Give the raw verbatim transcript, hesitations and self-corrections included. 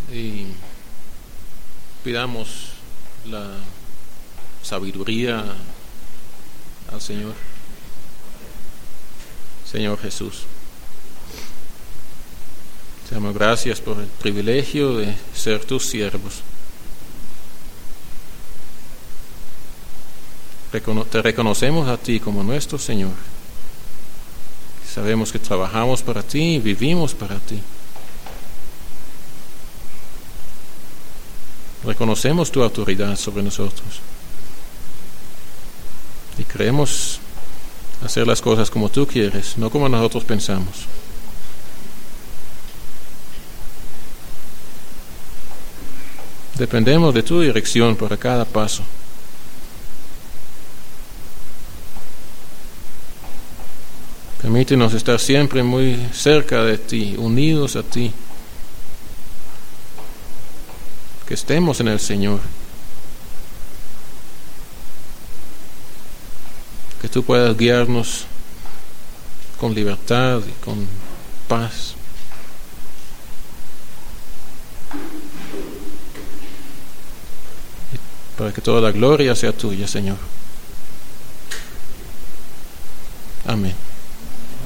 y pidamos la sabiduría al Señor. Señor Jesús, te damos gracias por el privilegio de ser tus siervos. Recono- te reconocemos a ti como nuestro Señor. Sabemos que trabajamos para ti y vivimos para ti. Reconocemos tu autoridad sobre nosotros y queremos hacer las cosas como tú quieres, no como nosotros pensamos. Dependemos de tu dirección para cada paso. Permítenos estar siempre muy cerca de ti, unidos a ti. Que estemos en el Señor. Que tú puedas guiarnos con libertad y con paz. Para que toda la gloria sea tuya, Señor.